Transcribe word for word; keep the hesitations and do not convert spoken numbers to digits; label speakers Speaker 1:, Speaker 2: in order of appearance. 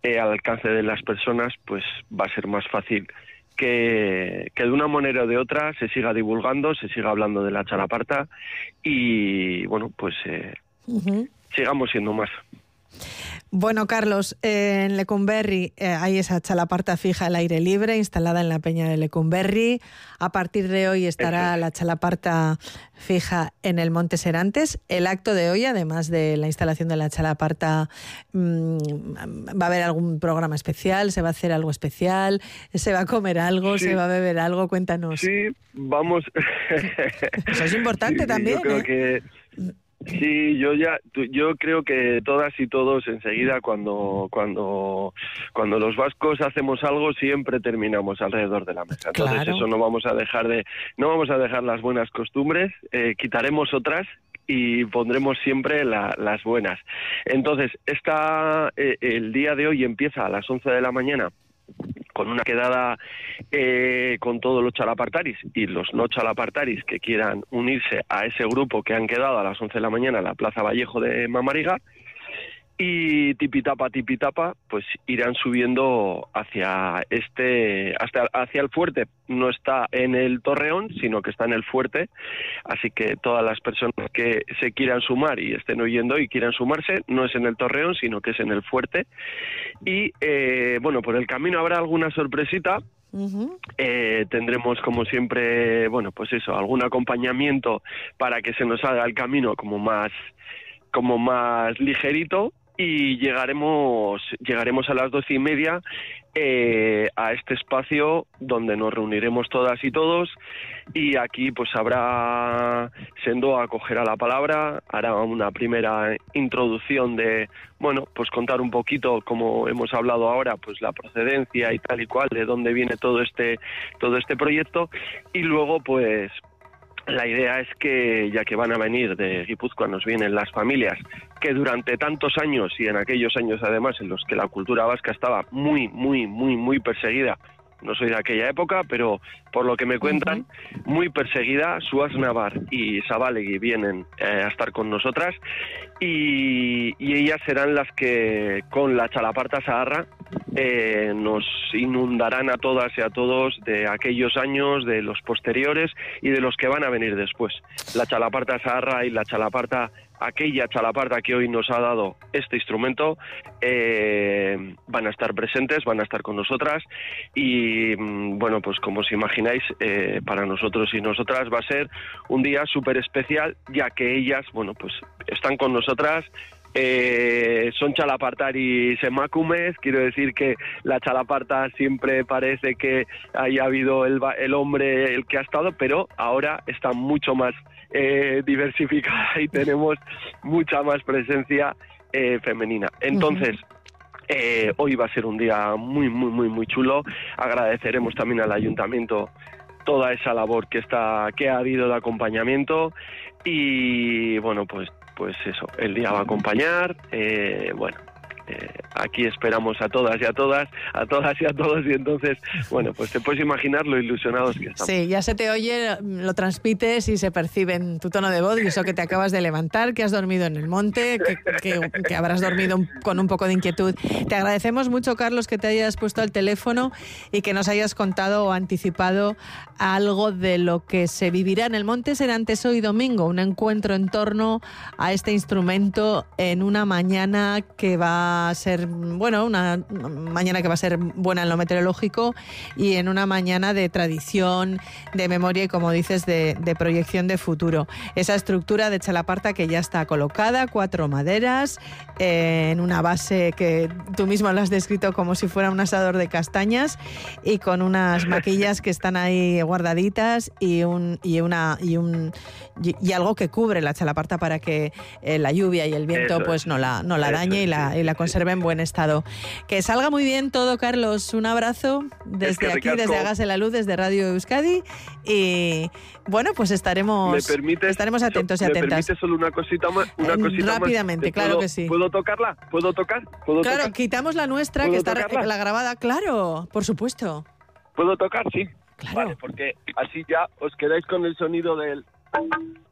Speaker 1: eh, al alcance de las personas, pues va a ser más fácil que, que de una manera o de otra se siga divulgando, se siga hablando de la chalaparta y, bueno, pues eh, uh-huh. sigamos siendo más.
Speaker 2: Bueno, Carlos, eh, en Lecumberri eh, hay esa chalaparta fija al aire libre instalada en la peña de Lecumberri. A partir de hoy estará la chalaparta fija en el Monte Serantes. El acto de hoy, además de la instalación de la chalaparta, mmm, ¿va a haber algún programa especial? ¿Se va a hacer algo especial? ¿Se va a comer algo? Sí. ¿Se va a beber algo? Cuéntanos.
Speaker 1: Sí, vamos.
Speaker 2: Eso es importante sí, también.
Speaker 1: Yo creo
Speaker 2: ¿eh?
Speaker 1: que... Sí, yo ya, yo creo que todas y todos enseguida cuando cuando cuando los vascos hacemos algo siempre terminamos alrededor de la mesa. Entonces claro. Eso no vamos a dejar de, no vamos a dejar las buenas costumbres, eh, quitaremos otras y pondremos siempre la, las buenas. Entonces esta eh, el día de hoy empieza a las once de la mañana. Con una quedada eh, con todos los chalapartaris y los no chalapartaris que quieran unirse a ese grupo que han quedado a las once de la mañana en la Plaza Vallejo de Mamariga. Y tipitapa, tipitapa, pues irán subiendo hacia este, hasta hacia el fuerte. No está en el Torreón, sino que está en el fuerte. Así que todas las personas que se quieran sumar y estén oyendo y quieran sumarse, no es en el Torreón, sino que es en el fuerte. Y eh, bueno, por el camino habrá alguna sorpresita. Uh-huh. Eh, tendremos como siempre, bueno, pues eso, algún acompañamiento para que se nos haga el camino como más, como más ligerito. Y llegaremos llegaremos a las doce y media eh, a este espacio donde nos reuniremos todas y todos y aquí pues habrá Sendo acogerá la palabra, hará una primera introducción de, bueno, pues contar un poquito, como hemos hablado ahora, pues la procedencia y tal y cual, de dónde viene todo este todo este proyecto y luego pues la idea es que, ya que van a venir de Guipúzcoa, nos vienen las familias que durante tantos años, y en aquellos años además en los que la cultura vasca estaba muy, muy, muy, muy perseguida, no soy de aquella época, pero por lo que me cuentan, uh-huh. muy perseguida, Suaz Navar y Zabalegui vienen eh, a estar con nosotras, y, y ellas serán las que, con la chalaparta Saharra, eh, nos inundarán a todas y a todos de aquellos años, de los posteriores y de los que van a venir después. La chalaparta Saharra y la chalaparta, aquella chalaparta que hoy nos ha dado este instrumento, eh, van a estar presentes, van a estar con nosotras y, bueno, pues como os imagináis, eh, para nosotros y nosotras va a ser un día súper especial, ya que ellas, bueno, pues están con nosotras. Eh, son chalapartaris emakumes, quiero decir que la chalaparta siempre parece que haya habido el, el hombre el que ha estado, pero ahora está mucho más eh, diversificada y tenemos mucha más presencia eh, femenina. Entonces, uh-huh. eh, hoy va a ser un día muy, muy, muy, muy chulo. Agradeceremos también al ayuntamiento toda esa labor que está que ha habido de acompañamiento y, bueno, pues Pues eso, el día va a acompañar, eh, bueno, eh, aquí esperamos a todas y a todas, a todas y a todos, y entonces, bueno, pues te puedes imaginar lo ilusionados que estamos.
Speaker 2: Sí, ya se te oye, lo transmites y se percibe en tu tono de voz, y eso que te acabas de levantar, que has dormido en el monte, que, que, que habrás dormido un, con un poco de inquietud. Te agradecemos mucho, Carlos, que te hayas puesto al teléfono y que nos hayas contado o anticipado algo de lo que se vivirá en el Monte Serantes hoy domingo, un encuentro en torno a este instrumento en una mañana que va a ser, bueno, una mañana que va a ser buena en lo meteorológico y en una mañana de tradición, de memoria y, como dices, de, de proyección de futuro. Esa estructura de chalaparta que ya está colocada, cuatro maderas, eh, en una base que tú mismo lo has descrito como si fuera un asador de castañas y con unas maquillas que están ahí guardaditas y un y una y un y, y algo que cubre la chalaparta para que eh, la lluvia y el viento Eso pues no la no la dañe es, y la y la conserve en buen estado. Que salga muy bien todo, Carlos. Un abrazo desde es que aquí, Ricasco. Desde Hágase la Luz, desde Radio Euskadi, y bueno, pues estaremos
Speaker 1: ¿Me permites,
Speaker 2: estaremos atentos y
Speaker 1: ¿me
Speaker 2: atentas.
Speaker 1: ¿Me permites solo una cosita más? Una cosita
Speaker 2: Rápidamente,
Speaker 1: más?
Speaker 2: claro
Speaker 1: ¿Puedo,
Speaker 2: que sí.
Speaker 1: ¿Puedo tocarla? ¿Puedo tocar? ¿Puedo
Speaker 2: claro,
Speaker 1: tocar?
Speaker 2: Quitamos la nuestra, que está tocarla? La grabada, claro, por supuesto.
Speaker 1: ¿Puedo tocar? Sí.
Speaker 2: Claro.
Speaker 1: Vale, porque así ya os quedáis con el sonido del...